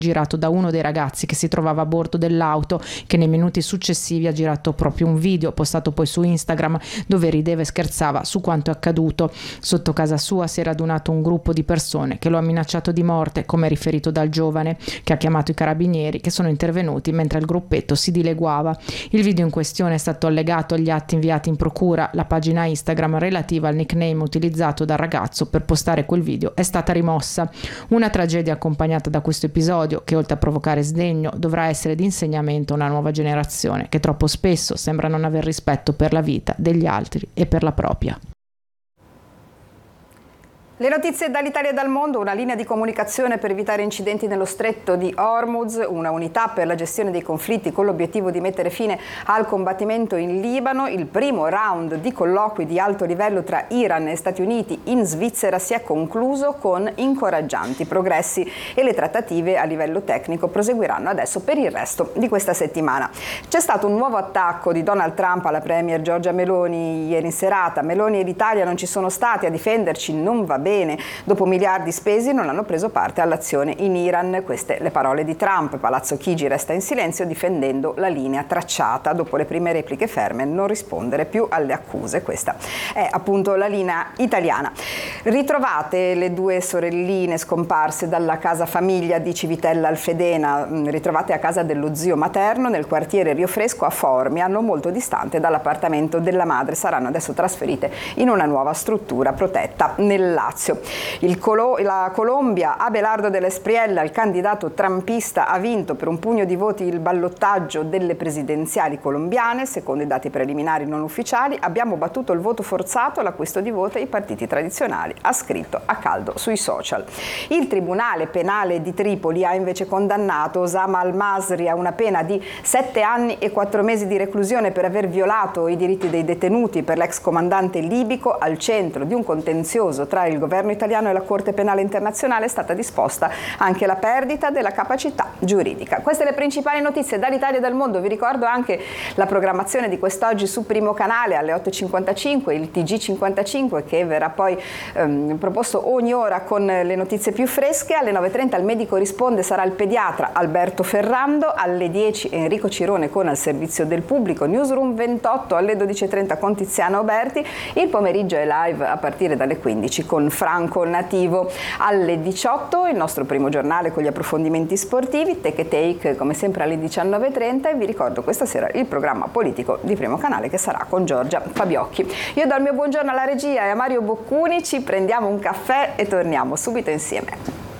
girato da uno dei ragazzi che si trovava a bordo dell'auto, che nei minuti successivi ha girato proprio un video postato poi su Instagram dove rideva e scherzava su quanto è accaduto. Sotto casa sua si è radunato un gruppo di persone che lo ha minacciato di morte, come riferito dal giovane, che ha chiamato i carabinieri, che sono intervenuti mentre il gruppetto si dileguava. Il video in questione è stato allegato agli atti inviati in procura. La pagina Instagram relativa al nickname utilizzato dal ragazzo per postare quel video è stata rimossa. Una tragedia accompagnata da questo episodio che, oltre a provocare sdegno, dovrà essere di insegnamento a una nuova generazione che troppo spesso sembra non aver rispetto per la vita degli altri e per la propria. Le notizie dall'Italia e dal mondo: una linea di comunicazione per evitare incidenti nello stretto di Hormuz, una unità per la gestione dei conflitti con l'obiettivo di mettere fine al combattimento in Libano, il primo round di colloqui di alto livello tra Iran e Stati Uniti in Svizzera si è concluso con incoraggianti progressi e le trattative a livello tecnico proseguiranno adesso per il resto di questa settimana. C'è stato un nuovo attacco di Donald Trump alla premier Giorgia Meloni ieri in serata. Meloni e l'Italia non ci sono stati a difenderci, non va bene. Dopo miliardi spesi non hanno preso parte all'azione in Iran. Queste le parole di Trump. Palazzo Chigi resta in silenzio difendendo la linea tracciata. Dopo le prime repliche ferme, non rispondere più alle accuse. Questa è appunto la linea italiana. Ritrovate le due sorelline scomparse dalla casa famiglia di Civitella Alfedena, ritrovate a casa dello zio materno nel quartiere Rio Fresco a Formia, non molto distante dall'appartamento della madre. Saranno adesso trasferite in una nuova struttura protetta nel Lazio. La Colombia, Abelardo dell'Espriella, il candidato trumpista, ha vinto per un pugno di voti il ballottaggio delle presidenziali colombiane. Secondo i dati preliminari non ufficiali, abbiamo battuto il voto forzato, l'acquisto di voti ai partiti tradizionali, ha scritto a caldo sui social. Il Tribunale Penale di Tripoli ha invece condannato Osama al-Masri a una pena di 7 anni e 4 mesi di reclusione per aver violato i diritti dei detenuti. Per l'ex comandante libico, al centro di un contenzioso tra il governo italiano e la Corte Penale Internazionale, è stata disposta anche la perdita della capacità giuridica. Queste le principali notizie dall'Italia e dal mondo. Vi ricordo anche la programmazione di quest'oggi su Primo Canale alle 8.55, il TG55 che verrà poi proposto ogni ora con le notizie più fresche. Alle 9.30 al Medico risponde sarà il pediatra Alberto Ferrando, alle 10 Enrico Cirone con Al servizio del pubblico, Newsroom 28 alle 12.30 con Tiziana Oberti. Il pomeriggio è live a partire dalle 15 con Franco Nativo. Alle 18 il nostro primo giornale con gli approfondimenti sportivi, Take a Take come sempre alle 19.30, e vi ricordo questa sera il programma politico di Primo Canale che sarà con Giorgia Fabiocchi. Io do il mio buongiorno alla regia e a Mario Boccuni, ci prendiamo un caffè e torniamo subito insieme.